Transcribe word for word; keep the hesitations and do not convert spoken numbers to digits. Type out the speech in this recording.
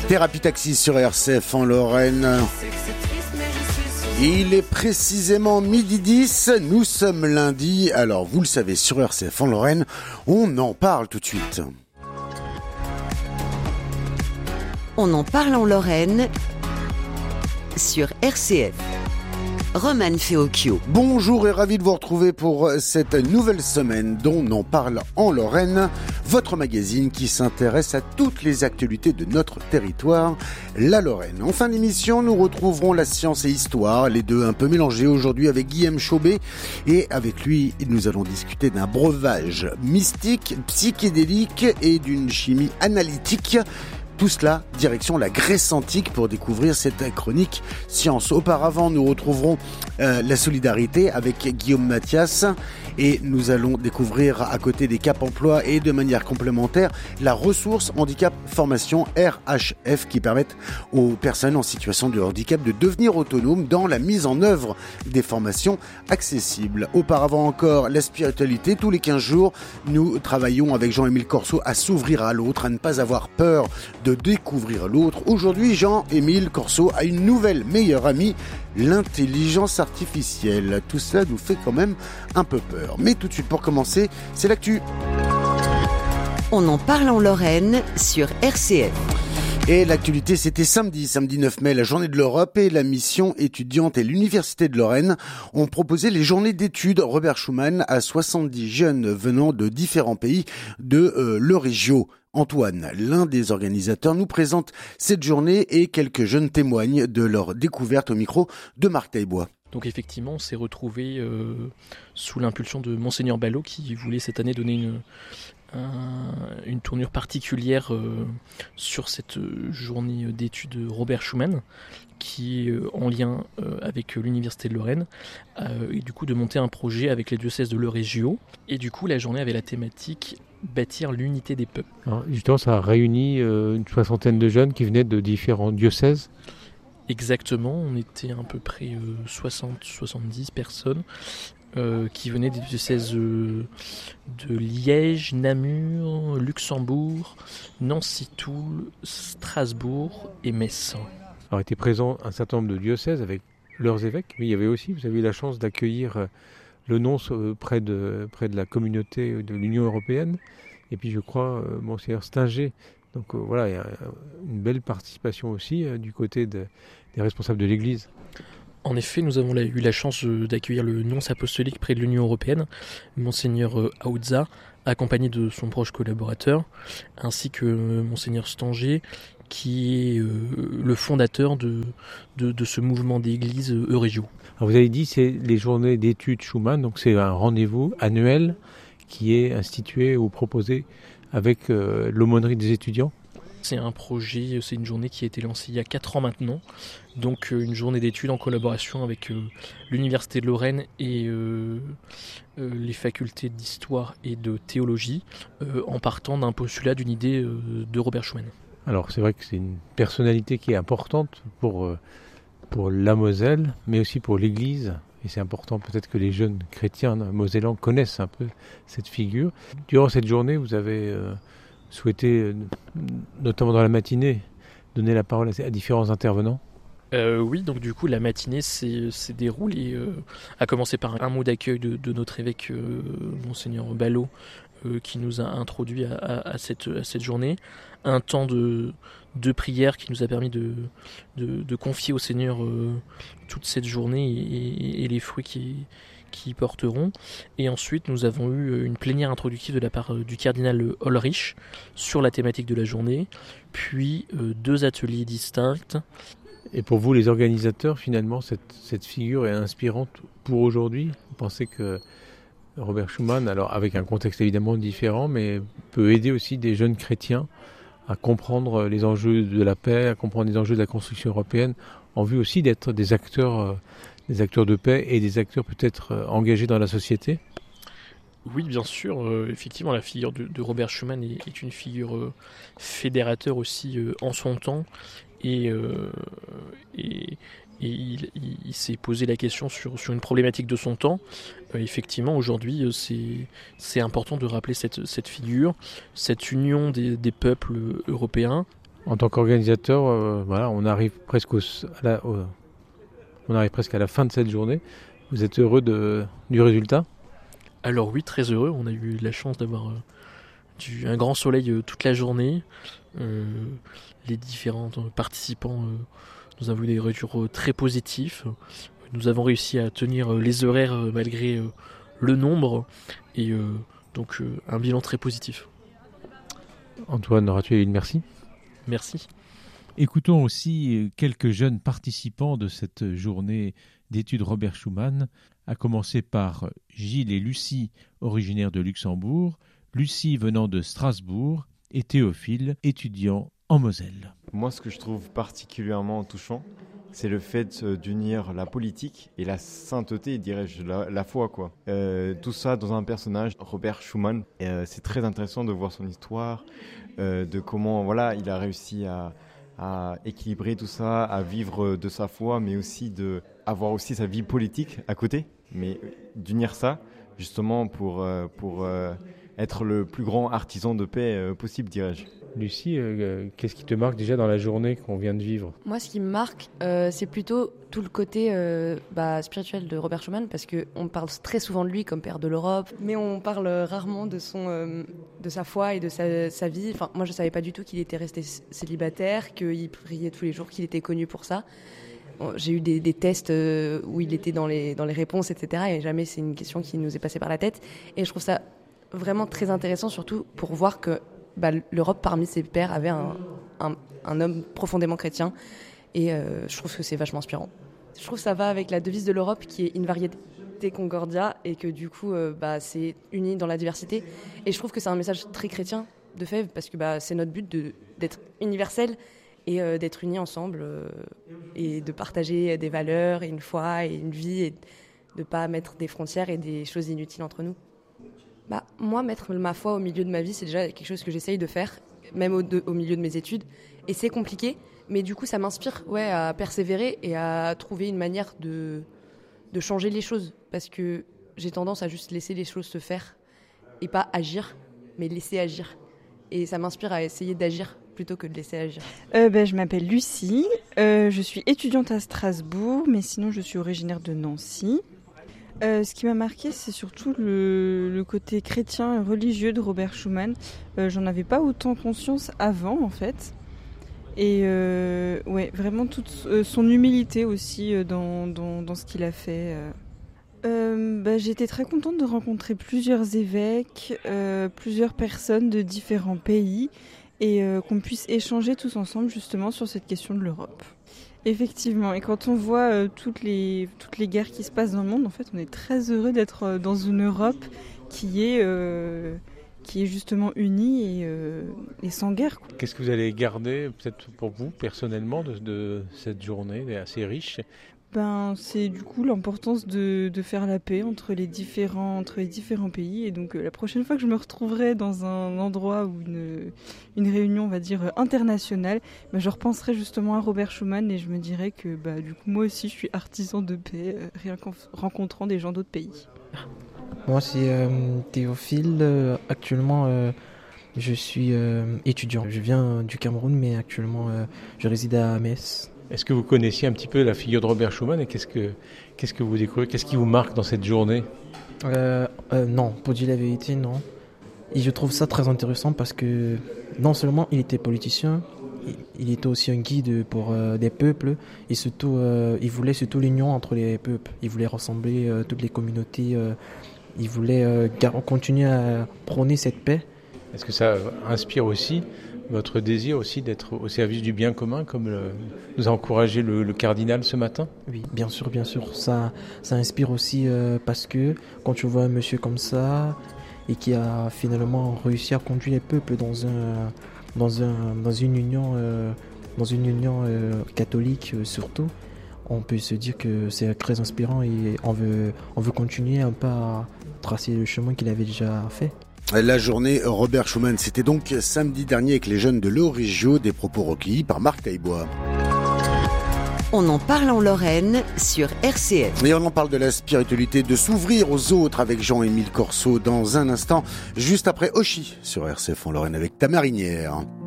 Thérapie Taxi sur R C F en Lorraine. Il est précisément midi dix, nous sommes lundi, alors vous le savez, sur R C F en Lorraine, on en parle tout de suite. On en parle en Lorraine sur R C F. Roman Feocchio. Bonjour et ravi de vous retrouver pour cette nouvelle semaine dont on en parle en Lorraine, votre magazine qui s'intéresse à toutes les actualités de notre territoire, la Lorraine. En fin d'émission, nous retrouverons la science et histoire, les deux un peu mélangés aujourd'hui avec Guillaume Chaubet. Et avec lui, nous allons discuter d'un breuvage mystique, psychédélique et d'une chimie analytique. Tout cela, direction la Grèce antique pour découvrir cette chronique science. Auparavant, nous retrouverons euh, la solidarité avec Guillaume Mathias et nous allons découvrir à côté des Cap Emploi et de manière complémentaire la ressource handicap formation R H F qui permettent aux personnes en situation de handicap de devenir autonomes dans la mise en œuvre des formations accessibles. Auparavant encore, la spiritualité. Tous les quinze jours, nous travaillons avec Jean-Émile Corso à s'ouvrir à l'autre, à ne pas avoir peur de découvrir l'autre. Aujourd'hui, Jean-Émile Corso a une nouvelle meilleure amie, l'intelligence artificielle. Tout cela nous fait quand même un peu peur. Mais tout de suite, pour commencer, c'est l'actu. On en parle en Lorraine sur R C F. Et l'actualité, c'était samedi, samedi neuf mai, la journée de l'Europe et la mission étudiante et l'Université de Lorraine ont proposé les journées d'études Robert Schuman à soixante-dix jeunes venant de différents pays de euh, l'Eurégio. Antoine, l'un des organisateurs, nous présente cette journée et quelques jeunes témoignent de leur découverte au micro de Marc Taillebois. Donc effectivement, on s'est retrouvé euh, sous l'impulsion de Monseigneur Ballot qui voulait cette année donner une, un, une tournure particulière euh, sur cette journée d'études Robert Schuman, qui est euh, en lien euh, avec l'Université de Lorraine, euh, et du coup de monter un projet avec les diocèses de l'Eurégio. Et du coup, la journée avait la thématique bâtir l'unité des peuples. Alors, justement, ça a réuni euh, une soixantaine de jeunes qui venaient de différents diocèses. Exactement, on était à peu près euh, soixante à soixante-dix personnes euh, qui venaient des diocèses euh, de Liège, Namur, Luxembourg, Nancy, Toul, Strasbourg et Metz. Alors étaient présents un certain nombre de diocèses avec leurs évêques, mais il y avait aussi, vous avez eu la chance d'accueillir euh, le nonce euh, près, de, près de la communauté de l'Union européenne, et puis je crois euh, Monseigneur Stinger. Donc euh, voilà, il y a une belle participation aussi euh, du côté de, des responsables de l'Église. En effet, nous avons eu la chance d'accueillir le nonce apostolique près de l'Union européenne, Monseigneur Aoudza, accompagné de son proche collaborateur, ainsi que Monseigneur Stanger, qui est euh, le fondateur de, de, de ce mouvement d'église Eurégio. Alors vous avez dit c'est les journées d'études Schuman, donc c'est un rendez-vous annuel qui est institué ou proposé avec euh, l'aumônerie des étudiants. C'est un projet, c'est une journée qui a été lancée il y a quatre ans maintenant, donc euh, une journée d'études en collaboration avec euh, l'Université de Lorraine et euh, euh, les facultés d'histoire et de théologie, euh, en partant d'un postulat, d'une idée euh, de Robert Schuman. Alors c'est vrai que c'est une personnalité qui est importante pour, euh, pour la Moselle, mais aussi pour l'Église. Et c'est important peut-être que les jeunes chrétiens mosellans connaissent un peu cette figure. Durant cette journée, vous avez euh, souhaité, euh, notamment dans la matinée, donner la parole à, à différents intervenants. Euh, oui, donc du coup la matinée s'est, s'est déroulée, euh, à commencer par un mot d'accueil de, de notre évêque, euh, Monseigneur Ballot, euh, qui nous a introduit à, à, à, cette, à cette journée. Un temps de, de prière qui nous a permis de, de, de confier au Seigneur euh, toute cette journée et, et, et les fruits qui, qui y porteront. Et ensuite, nous avons eu une plénière introductive de la part du cardinal Ulrich sur la thématique de la journée, puis euh, deux ateliers distincts. Et pour vous, les organisateurs, finalement, cette, cette figure est inspirante pour aujourd'hui. Vous pensez que Robert Schuman, alors avec un contexte évidemment différent, mais peut aider aussi des jeunes chrétiens à comprendre les enjeux de la paix, à comprendre les enjeux de la construction européenne, en vue aussi d'être des acteurs, euh, des acteurs de paix et des acteurs peut-être euh, engagés dans la société. Oui, bien sûr. Euh, effectivement, la figure de, de Robert Schuman est, est une figure euh, fédérateur aussi euh, en son temps. Et, euh, et, et il, il, il s'est posé la question sur, sur une problématique de son temps. Euh, effectivement, aujourd'hui, euh, c'est, c'est important de rappeler cette, cette figure, cette union des, des peuples européens. En tant qu'organisateur, euh, voilà, on arrive presque au, à la, au, on arrive presque à la fin de cette journée. Vous êtes heureux de, du résultat ? Alors oui, très heureux. On a eu la chance d'avoir euh, du, un grand soleil euh, toute la journée. Euh, les différents participants, euh, nous avons eu des retours euh, très positifs. Nous avons réussi à tenir euh, les horaires euh, malgré euh, le nombre. Et euh, donc euh, un bilan très positif. Antoine Ratueline, merci. Merci. Écoutons aussi quelques jeunes participants de cette journée d'études Robert Schuman, à commencer par Gilles et Lucie, originaires de Luxembourg, Lucie venant de Strasbourg et Théophile, étudiant en Moselle. Moi, ce que je trouve particulièrement touchant, c'est le fait d'unir la politique et la sainteté, dirais-je, la, la foi, quoi. Euh, tout ça dans un personnage, Robert Schuman. Et, euh, c'est très intéressant de voir son histoire, euh, de comment voilà, il a réussi à, à équilibrer tout ça, à vivre de sa foi, mais aussi de avoir aussi sa vie politique à côté. Mais d'unir ça, justement, pour, euh, pour euh, être le plus grand artisan de paix euh, possible, dirais-je. Lucie, euh, qu'est-ce qui te marque déjà dans la journée qu'on vient de vivre ? Moi, ce qui me marque, euh, c'est plutôt tout le côté euh, bah, spirituel de Robert Schuman, parce qu'on parle très souvent de lui comme père de l'Europe, mais on parle rarement de, son, euh, de sa foi et de sa, sa vie. Enfin, moi, je ne savais pas du tout qu'il était resté célibataire, qu'il priait tous les jours, qu'il était connu pour ça. Bon, j'ai eu des, des tests euh, où il était dans les, dans les réponses, et cetera. Et jamais c'est une question qui nous est passée par la tête. Et je trouve ça vraiment très intéressant, surtout pour voir que Bah, l'Europe, parmi ses pairs, avait un, un, un homme profondément chrétien. Et euh, je trouve que c'est vachement inspirant. Je trouve que ça va avec la devise de l'Europe qui est In Variete Concordia, et que du coup, euh, bah, c'est uni dans la diversité. Et je trouve que c'est un message très chrétien de fait, parce que bah, c'est notre but de, d'être universel et euh, d'être unis ensemble euh, et de partager des valeurs et une foi et une vie, et de ne pas mettre des frontières et des choses inutiles entre nous. Bah, moi, mettre ma foi au milieu de ma vie, c'est déjà quelque chose que j'essaye de faire, même au, de, au milieu de mes études. Et c'est compliqué, mais du coup, ça m'inspire ouais, à persévérer et à trouver une manière de, de changer les choses. Parce que j'ai tendance à juste laisser les choses se faire et pas agir, mais laisser agir. Et ça m'inspire à essayer d'agir plutôt que de laisser agir. Euh, ben, je m'appelle Lucie, euh, je suis étudiante à Strasbourg, mais sinon je suis originaire de Nancy. Euh, ce qui m'a marqué, c'est surtout le, le côté chrétien et religieux de Robert Schuman. Euh, j'en avais pas autant conscience avant, en fait. Et euh, ouais, vraiment toute euh, son humilité aussi euh, dans, dans, dans ce qu'il a fait. Euh. Euh, bah, j'ai été très contente de rencontrer plusieurs évêques, euh, plusieurs personnes de différents pays, et euh, qu'on puisse échanger tous ensemble justement sur cette question de l'Europe. Effectivement, et quand on voit euh, toutes les, toutes les guerres qui se passent dans le monde, en fait, on est très heureux d'être euh, dans une Europe qui est, euh, qui est justement unie et, euh, et sans guerre, quoi. Qu'est-ce que vous allez garder, peut-être pour vous, personnellement, de, de cette journée assez riche ? Ben, c'est du coup l'importance de, de faire la paix entre les différents, entre les différents pays. Et donc euh, la prochaine fois que je me retrouverai dans un endroit ou une, une réunion, on va dire, internationale, ben, je repenserai justement à Robert Schuman et je me dirai que bah, du coup, moi aussi je suis artisan de paix, euh, rien qu'en rencontrant des gens d'autres pays. Moi c'est euh, Théophile, euh, actuellement euh, je suis euh, étudiant. Je viens du Cameroun mais actuellement euh, je réside à Metz. Est-ce que vous connaissiez un petit peu la figure de Robert Schuman et qu'est-ce que, qu'est-ce que vous découvrez ? Qu'est-ce qui vous marque dans cette journée ? euh, euh, Non, pour dire la vérité, non. Et je trouve ça très intéressant parce que non seulement il était politicien, il était aussi un guide pour euh, des peuples et surtout euh, il voulait surtout l'union entre les peuples. Il voulait rassembler euh, toutes les communautés, euh, il voulait euh, continuer à prôner cette paix. Est-ce que ça inspire aussi votre désir aussi d'être au service du bien commun, comme le, nous a encouragé le, le cardinal ce matin ? Oui, bien sûr, bien sûr. Ça, ça inspire aussi euh, parce que quand tu vois un monsieur comme ça et qui a finalement réussi à conduire les peuples dans un, dans un, dans une union, euh, dans une union euh, catholique euh, surtout, on peut se dire que c'est très inspirant et on veut, on veut continuer un peu à tracer le chemin qu'il avait déjà fait. La journée Robert Schuman, c'était donc samedi dernier avec les jeunes de l'Eurigio, des propos recueillis par Marc Taillebois. On en parle en Lorraine sur R C F. Et on en parle de la spiritualité, de s'ouvrir aux autres avec Jean-Émile Corso dans un instant, juste après Oshi sur R C F en Lorraine avec ta marinière.